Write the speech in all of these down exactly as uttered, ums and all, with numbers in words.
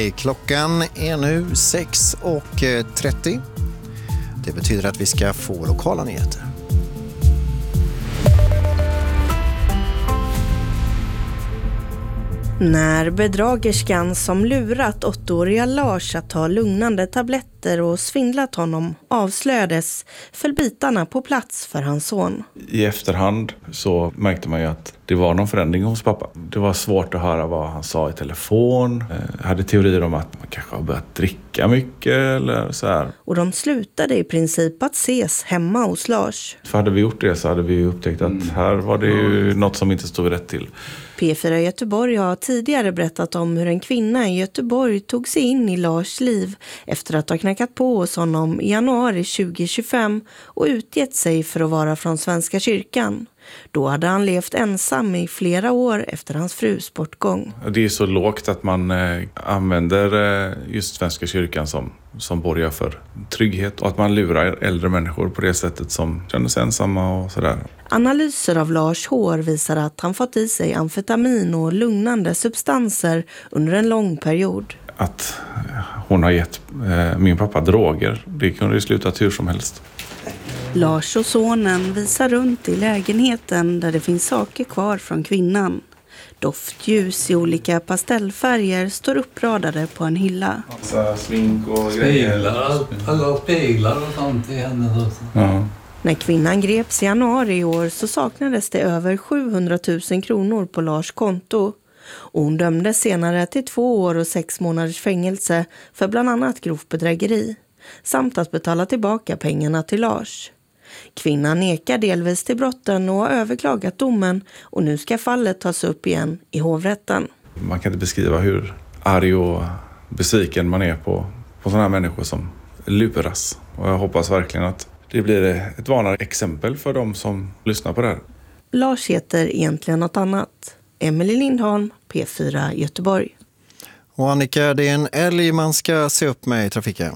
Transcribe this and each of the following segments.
Klockan är nu sex och trettio. Det betyder att vi ska få lokala nyheter. När bedragerskan som lurat åttaåriga Lars att ta lugnande tabletter och svindlat honom avslöjades föll bitarna på plats för hans son. I efterhand så märkte man ju att det var någon förändring hos pappa. Det var svårt att höra vad han sa i telefon. Jag hade teorier om att man kanske har börjat dricka mycket eller så här. Och de slutade i princip att ses hemma hos Lars. För hade vi gjort det så hade vi ju upptäckt att här var det ju något som inte stod rätt till. P fyra Göteborg har tidigare berättat om hur en kvinna i Göteborg tog sig in i Lars liv efter att ha knackat på hos honom i januari tjugo tjugofem och utgett sig för att vara från Svenska kyrkan. Då hade han levt ensam i flera år efter hans frus bortgång. Det är så lågt att man eh, använder eh, just Svenska kyrkan som, som borgar för trygghet. Och att man lurar äldre människor på det sättet som känner sig ensamma och sådär. Analyser av Lars hår visar att han fått i sig amfetamin och lugnande substanser under en lång period. Att hon har gett eh, min pappa droger, det kunde ju sluta hur som helst. Lars och sonen visar runt i lägenheten där det finns saker kvar från kvinnan. Doftljus i olika pastellfärger står uppradade på en hylla. Massa smink och grejer. Alla speglar och sånt i henne. Ja. När kvinnan greps i januari i år så saknades det över sjuhundratusen kronor på Lars konto. Och hon dömdes senare till två år och sex månaders fängelse för bland annat grovt bedrägeri. Samt att betala tillbaka pengarna till Lars. Kvinnan nekar delvis till brotten och har överklagat domen och nu ska fallet tas upp igen i hovrätten. Man kan inte beskriva hur arg och besviken man är på, på sådana här människor som luras. Och jag hoppas verkligen att det blir ett varnande exempel för de som lyssnar på det här. Lars heter egentligen något annat. Emelie Lindholm, P fyra Göteborg. Och Annika, det är en älg man ska se upp med i trafiken.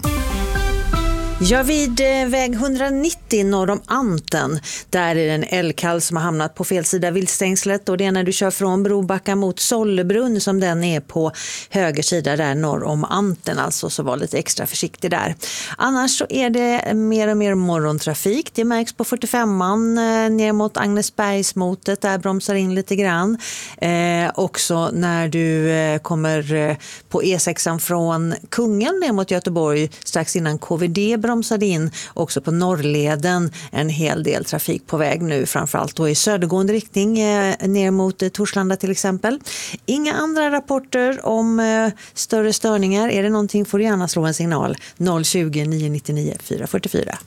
Ja, vid väg etthundranittio norr om Anten, där är det en älgkalv som har hamnat på fel sida viltstängslet, och det är när du kör från Brobacka mot Sollebrunn som den är på höger sida där norr om Anten, alltså, så var lite extra försiktig där. Annars så är det mer och mer morgontrafik, det märks på fyrtiofemman eh, ner mot Agnesbergsmotet, där bromsar in lite grann. Eh, också när du eh, kommer eh, på E sexan från Kungälv ner mot Göteborg strax innan K V D bromsade in, också på Norrleden en hel del trafik på väg nu, framförallt då i södergående riktning eh, ner mot eh, Torslanda till exempel. Inga andra rapporter om eh, större störningar. Är det någonting får du gärna slå en signal noll tjugo, nio nittionio, fyra fyrtiofyra.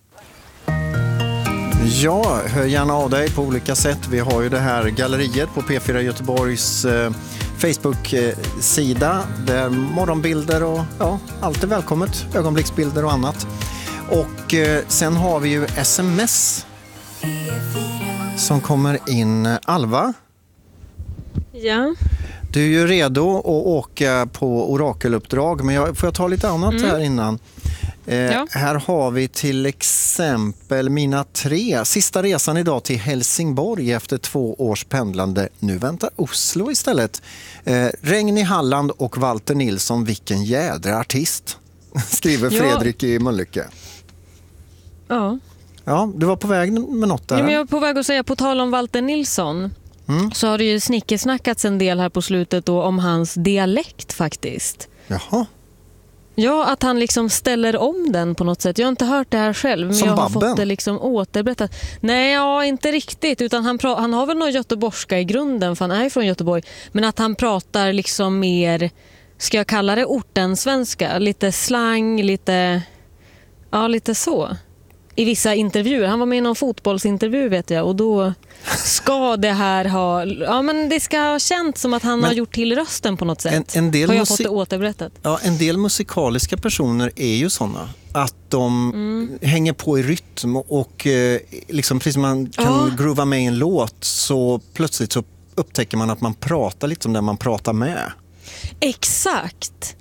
Ja, hör gärna av dig på olika sätt. Vi har ju det här galleriet på P fyra Göteborgs eh, Facebook-sida där morgonbilder och ja, allt är välkommet. Ögonblicksbilder och annat. Och eh, sen har vi ju sms som kommer in. Alva? Ja. Du är ju redo att åka på orakeluppdrag, men jag, får jag ta lite annat mm. här innan? Eh, ja. Här har vi till exempel mina tre. Sista resan idag till Helsingborg efter två års pendlande. Nu väntar Oslo istället. Eh, regn i Halland och Walter Nilsson, vilken jädra artist, skriver Fredrik ja. i Möllycke. Ja. Ja, du var på väg med något där. Ja, men jag var på väg att säga, på tal om Walter Nilsson, mm. så har det ju snickesnackats en del här på slutet då om hans dialekt faktiskt. Jaha. Ja, att han liksom ställer om den på något sätt. Jag har inte hört det här själv, men som jag har Babben. fått det liksom återberättat. Nej, ja, inte riktigt. Utan han, pra- han har väl någon göteborgska i grunden, för han är från Göteborg. Men att han pratar liksom mer, ska jag kalla det ortensvenska? Lite slang, lite, ja, lite så. I vissa intervjuer. Han var med i någon fotbollsintervju vet jag, och då ska det här ha, ja men det ska ha känt som att han men har gjort till rösten på något sätt. En, en del har jag musik- fått det återberättat. Ja, en del musikaliska personer är ju sådana att de mm. hänger på i rytm och eh, liksom precis som man kan ja. groova med i en låt, så plötsligt så upptäcker man att man pratar lite som där man pratar med. Exakt.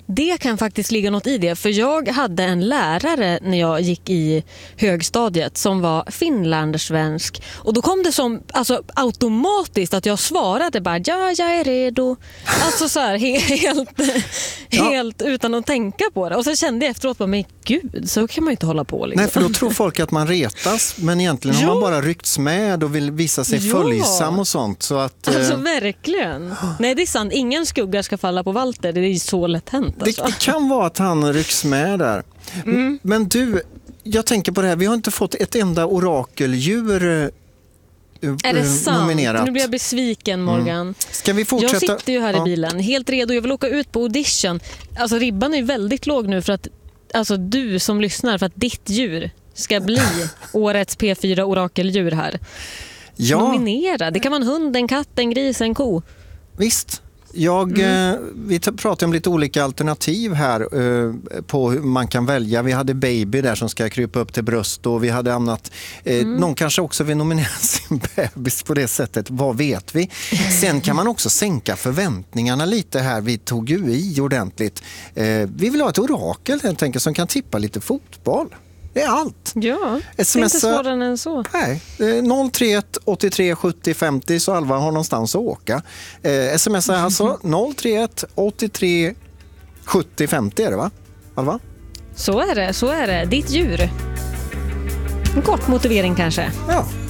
det kan faktiskt ligga något i det. För jag hade en lärare när jag gick i högstadiet som var finlandssvensk. Och då kom det som alltså, automatiskt att jag svarade bara ja, jag är redo. Alltså så här, helt, ja. helt utan att tänka på det. Och så kände jag efteråt bara, men gud, så kan man ju inte hålla på. Liksom. Nej, för då tror folk att man retas. Men egentligen ja. har man bara ryckts med och vill visa sig ja. följsam och sånt. Så att, alltså eh... verkligen. Nej, det är sant. Ingen skugga ska falla på Walter. Det är så lätt hänt. Alltså. Det, det kan vara att han rycks med där. Mm. Men du, jag tänker på det här. Vi har inte fått ett enda orakeldjur uh, är det sant? nominerat. Nu blir jag besviken, Morgan. Mm. Ska vi fortsätta? Jag sitter ju här ja. i bilen, helt redo. Jag vill åka ut på audition. Alltså ribban är ju väldigt låg nu för att alltså, du som lyssnar, för att ditt djur ska bli årets P fyra orakeldjur här. Ja. Nominera. Det kan vara en hund, en katt, en gris, en ko. Visst. Jag, mm. eh, vi pratar om lite olika alternativ här eh, på hur man kan välja. Vi hade Baby där som ska krypa upp till bröst och vi hade annat. Eh, mm. Någon kanske också vill nominera sin bebis på det sättet. Vad vet vi? Sen kan man också sänka förväntningarna lite här. Vi tog ju i ordentligt. Eh, vi vill ha ett orakel helt enkelt som kan tippa lite fotboll. Det är allt. Ja, S M S, det är inte svårare än så. Nej, noll tre ett åttiotre sjuttio femtio så Alva har någonstans att åka. Eh, sms är alltså noll tre ett åttiotre sjuttio femtio är det va? Alva? Så är det, så är det. Ditt djur. En kort motivering kanske. Ja.